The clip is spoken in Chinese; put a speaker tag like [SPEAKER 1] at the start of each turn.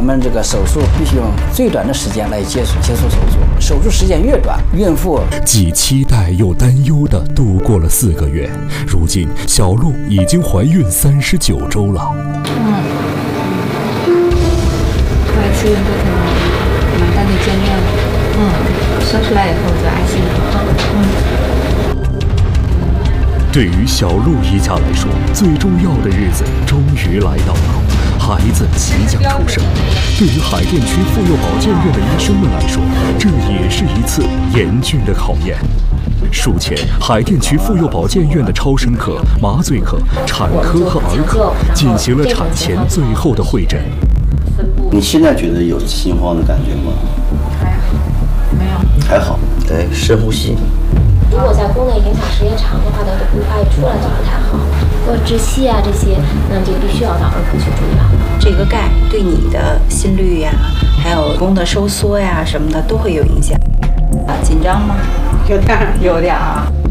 [SPEAKER 1] 们这个手术必须用最短的时间来结束手术，手术时间越短，孕妇
[SPEAKER 2] 既期待又担忧地度过了4个月。如今，小鹿已经怀孕39周了。
[SPEAKER 3] 后来吃孕都挺蛮大的见面了。生出来以后就安心了。
[SPEAKER 2] 对于小鹿一家来说，最重要的日子终于来到了，孩子即将出生。对于海淀区妇幼保健院的医生们来说，这也是一次严峻的考验。术前，海淀区妇幼保健院的超声科、麻醉科、产科和儿科进行了产前最后的会诊。
[SPEAKER 4] 你现在觉得有心慌的感觉吗？
[SPEAKER 3] 还好，没有。
[SPEAKER 4] 还好，深呼吸。
[SPEAKER 5] 如果在宫内影响时间长的话，它的不发育出来就不太好，或者窒息啊这些，那就必须要到儿科去住院。
[SPEAKER 6] 这个钙对你的心率呀，还有宫的收缩呀什么的都会有影响。紧张吗？
[SPEAKER 3] 有点啊。